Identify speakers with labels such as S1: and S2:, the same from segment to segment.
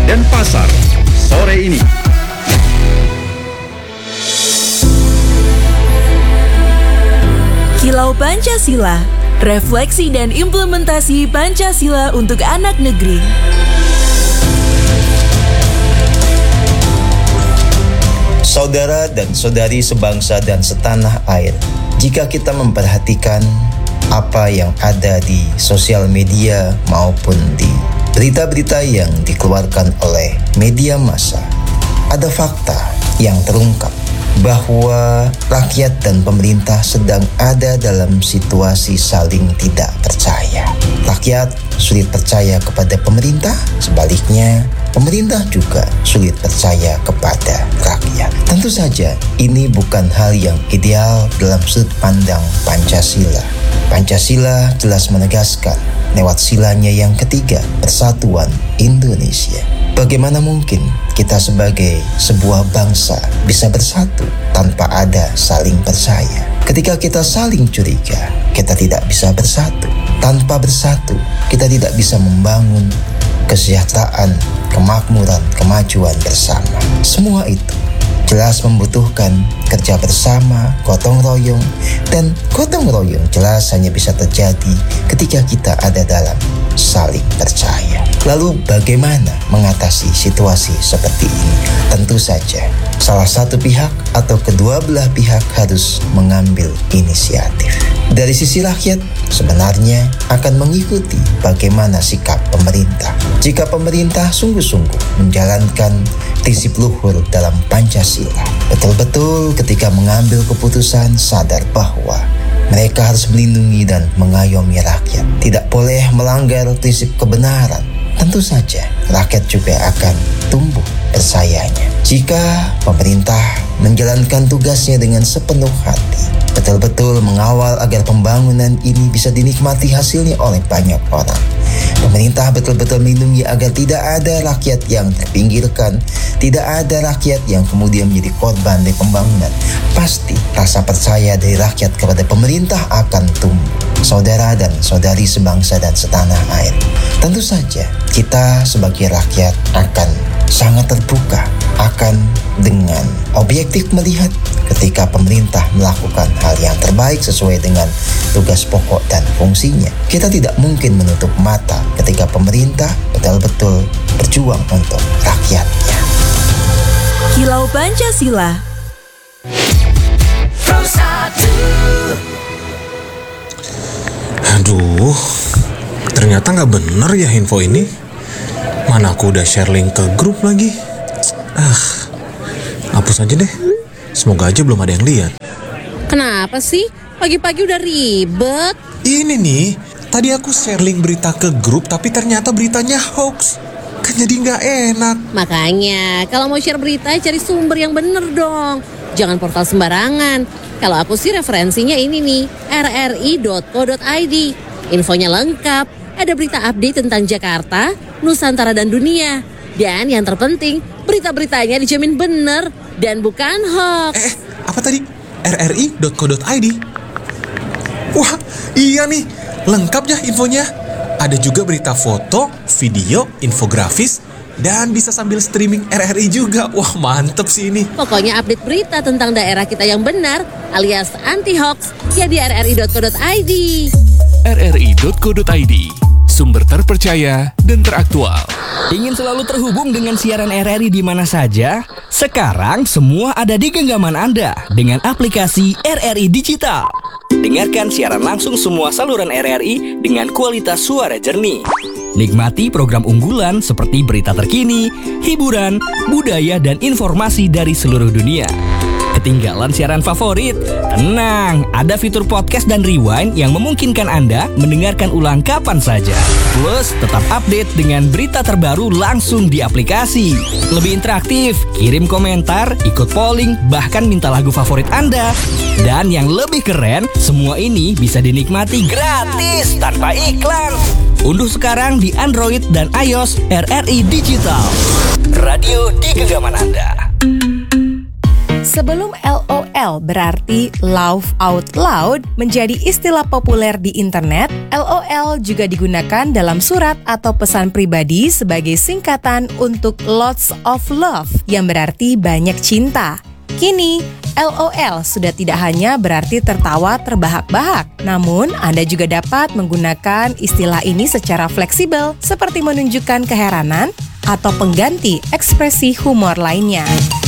S1: dan Pasar sore ini.
S2: Kilau Pancasila, refleksi dan implementasi Pancasila untuk anak negeri.
S3: Saudara dan saudari sebangsa dan setanah air, jika kita memperhatikan apa yang ada di sosial media maupun di berita-berita yang dikeluarkan oleh media massa, ada fakta yang terungkap bahwa rakyat dan pemerintah sedang ada dalam situasi saling tidak percaya. Rakyat sulit percaya kepada pemerintah, sebaliknya pemerintah juga sulit percaya kepada rakyat. Tentu saja ini bukan hal yang ideal dalam sudut pandang Pancasila. Pancasila jelas menegaskan lewat silanya yang ketiga, Persatuan Indonesia. Bagaimana mungkin kita sebagai sebuah bangsa bisa bersatu tanpa ada saling percaya? Ketika kita saling curiga, kita tidak bisa bersatu. Tanpa bersatu, kita tidak bisa membangun kesejahteraan, kemakmuran, kemajuan bersama. Semua itu jelas membutuhkan kerja bersama, gotong royong, dan gotong royong jelas hanya bisa terjadi ketika kita ada dalam saling percaya. Lalu bagaimana mengatasi situasi seperti ini? Tentu saja salah satu pihak atau kedua belah pihak harus mengambil inisiatif. Dari sisi rakyat sebenarnya akan mengikuti bagaimana sikap pemerintah. Jika pemerintah sungguh-sungguh menjalankan prinsip luhur dalam Pancasila, betul-betul ketika mengambil keputusan sadar bahwa mereka harus melindungi dan mengayomi rakyat, tidak boleh melanggar prinsip kebenaran, tentu saja rakyat juga akan tumbuh percayanya. Jika pemerintah menjalankan tugasnya dengan sepenuh hati, betul-betul mengawal agar pembangunan ini bisa dinikmati hasilnya oleh banyak orang, pemerintah betul-betul melindungi agar tidak ada rakyat yang terpinggirkan, tidak ada rakyat yang kemudian menjadi korban dari pembangunan, pasti rasa percaya dari rakyat kepada pemerintah akan tumbuh. Saudara dan saudari sebangsa dan setanah air, tentu saja kita sebagai rakyat akan sangat terbuka, akan dengan objektif melihat ketika pemerintah melakukan hal yang terbaik sesuai dengan tugas pokok dan fungsinya. Kita tidak mungkin menutup mata ketika pemerintah betul-betul berjuang untuk rakyatnya.
S2: Kilau Pancasila.
S4: Aduh, ternyata nggak bener ya info ini. Mana aku udah share link ke grup lagi. Hapus aja deh. Semoga aja belum ada yang lihat.
S5: Kenapa sih? Pagi-pagi udah ribet.
S4: Ini nih, tadi aku share link berita ke grup tapi ternyata beritanya hoax. Kan jadi nggak enak.
S5: Makanya, kalau mau share berita cari sumber yang bener dong. Jangan portal sembarangan. Kalau aku sih referensinya ini nih, rri.co.id. Infonya lengkap, ada berita update tentang Jakarta, Nusantara dan dunia. Dan yang terpenting, berita-beritanya dijamin bener dan bukan hoax.
S4: Apa tadi? rri.co.id? Wah, iya nih, lengkap ya infonya. Ada juga berita foto, video, infografis, dan bisa sambil streaming RRI juga. Wah, mantep sih ini.
S5: Pokoknya update berita tentang daerah kita yang benar alias anti-hoax ya di rri.co.id.
S6: rri.co.id, sumber terpercaya dan teraktual.
S7: Ingin selalu terhubung dengan siaran RRI di mana saja? Sekarang semua ada di genggaman Anda dengan aplikasi RRI Digital. Dengarkan siaran langsung semua saluran RRI dengan kualitas suara jernih. Nikmati program unggulan seperti berita terkini, hiburan, budaya, dan informasi dari seluruh dunia. Ketinggalan siaran favorit? Tenang, ada fitur podcast dan rewind yang memungkinkan Anda mendengarkan ulang kapan saja. Plus, tetap update dengan berita terbaru langsung di aplikasi. Lebih interaktif, kirim komentar, ikut polling, bahkan minta lagu favorit Anda. Dan yang lebih keren, semua ini bisa dinikmati gratis tanpa iklan. Unduh sekarang di Android dan iOS RRI Digital. Radio di genggaman Anda.
S8: Sebelum LOL LOL berarti laugh out loud menjadi istilah populer di internet. LOL juga digunakan dalam surat atau pesan pribadi sebagai singkatan untuk lots of love yang berarti banyak cinta. Kini, LOL sudah tidak hanya berarti tertawa terbahak-bahak, namun Anda juga dapat menggunakan istilah ini secara fleksibel seperti menunjukkan keheranan atau pengganti ekspresi humor lainnya.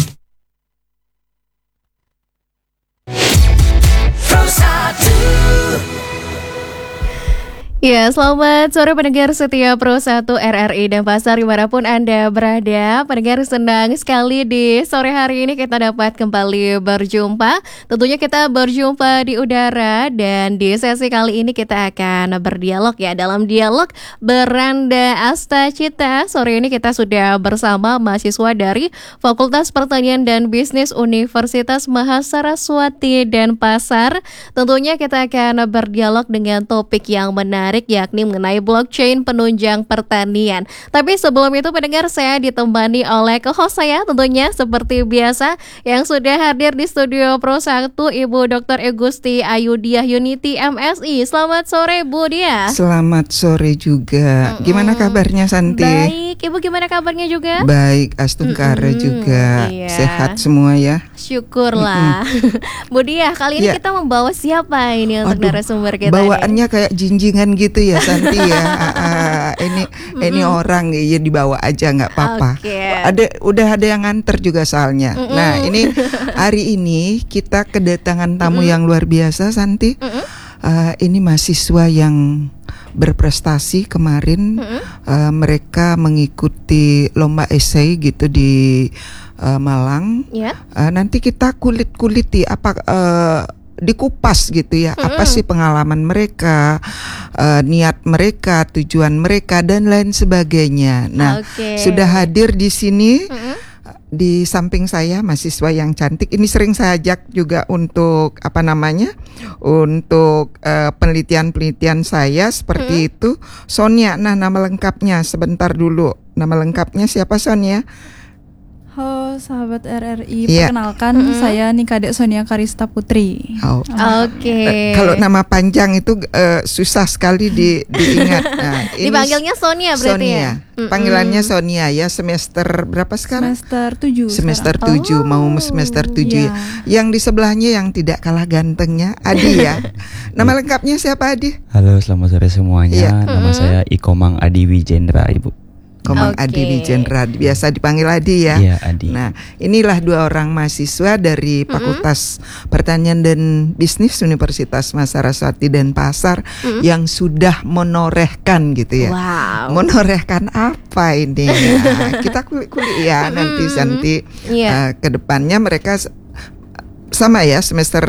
S9: Ya, selamat sore pendengar setia Pro 1 RRI dan Pasar dimanapun Anda berada. Pendengar, senang sekali di sore hari ini kita dapat kembali berjumpa. Tentunya kita berjumpa di udara dan di sesi kali ini kita akan berdialog ya. Dalam dialog Beranda Astacita, sore ini kita sudah bersama mahasiswa dari Fakultas Pertanian dan Bisnis Universitas Mahasaraswati Denpasar. Tentunya kita akan berdialog dengan topik yang menarik, yakni mengenai blockchain penunjang pertanian. Tapi sebelum itu pendengar, saya ditemani oleh co-host saya tentunya seperti biasa yang sudah hadir di studio Pro 1, Ibu Dr. Egusti Ayudiah Yuniti MSI. Selamat sore Bu Diah.
S10: Selamat sore juga. Gimana kabarnya Santi?
S9: Baik, Ibu gimana kabarnya juga?
S10: Baik, Astungkara juga.
S9: Iya.
S10: Sehat semua ya.
S9: Syukurlah. Bu Diah, kali ini kita membawa siapa ini untuk narasumber kita?
S10: Bawaannya kayak jinjingan gitu ya Santi ya. Ini orang ya dibawa aja nggak apa-apa. Udah ada yang nganter juga soalnya. Nah ini hari ini kita kedatangan tamu yang luar biasa Santi. Ini mahasiswa yang berprestasi kemarin. Mereka mengikuti lomba esai gitu di Malang. Nanti kita kuliti apa dikupas gitu ya, apa sih pengalaman mereka, niat mereka, tujuan mereka dan lain sebagainya. Nah, sudah hadir di sini di samping saya mahasiswa yang cantik. Ini sering saya ajak juga untuk untuk penelitian saya seperti itu. Sonia, nah nama lengkapnya sebentar dulu. Nama lengkapnya siapa Sonia?
S11: Halo sahabat RRI, perkenalkan saya Nikadek Sonia Karista Putri.
S10: Kalau nama panjang itu susah sekali diingat. Nah,
S9: dipanggilnya Sonia berarti ya?
S10: Panggilannya Sonia ya. Semester berapa sekarang?
S11: Semester 7.
S10: Semester 7, mau semester 7 ya. Yang di sebelahnya yang tidak kalah gantengnya Adi ya. Nama lengkapnya siapa Adi?
S12: Halo, selamat sore semuanya. Nama saya Ikomang Adi Wijendra, Ibu.
S10: Komang Adi Wijendra, biasa dipanggil Adi ya.
S12: Iya, Adi.
S10: Nah, inilah dua orang mahasiswa dari Fakultas Pertanian dan Bisnis Universitas Mahasaraswati Denpasar yang sudah menorehkan gitu ya.
S9: Wow.
S10: Menorehkan apa ini? Nah, kita kulik ya nanti ke depannya mereka sama ya semester